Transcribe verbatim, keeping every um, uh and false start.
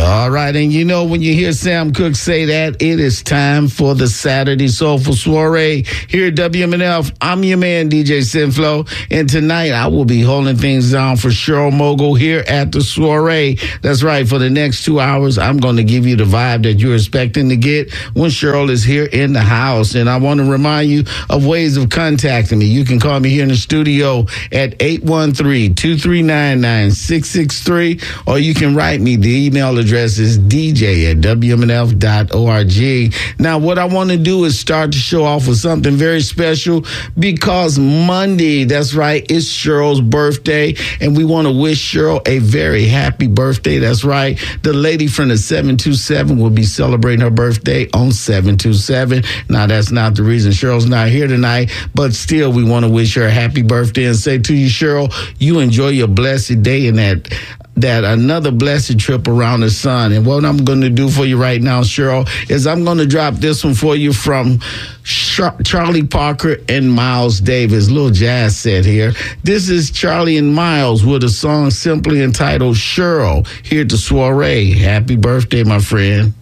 All right, and you know when you hear Sam Cooke say that, it is time for the Saturday Soulful Soiree here at W M N F. I'm your man, D J Sinflow, and tonight I will be holding things down for Cheryl Mogul here at the Soiree. That's right, for the next two hours, I'm going to give you the vibe that you're expecting to get when Cheryl is here in the house. And I want to remind you of ways of contacting me. You can call me here in the studio at eight one three, two three nine, nine six six three, or you can write me. The email address is d j at w m n f dot org. Now, what I want to do is start to show off with something very special because Monday, that's right, it's Cheryl's birthday, and we want to wish Cheryl a very happy birthday. That's right. The lady from the seven two seven will be celebrating her birthday on seven two seven. Now, that's not the reason Cheryl's not here tonight, but still, we want to wish her a happy birthday and say to you, Cheryl, you enjoy your blessed day in that that another blessed trip around the sun. And what I'm going to do for you right now, Cheryl, is I'm going to drop this one for you from Char- Charlie Parker and Miles Davis. Little jazz set here. This is Charlie and Miles with a song simply entitled Cheryl here at the Soiree. Happy birthday, my friend.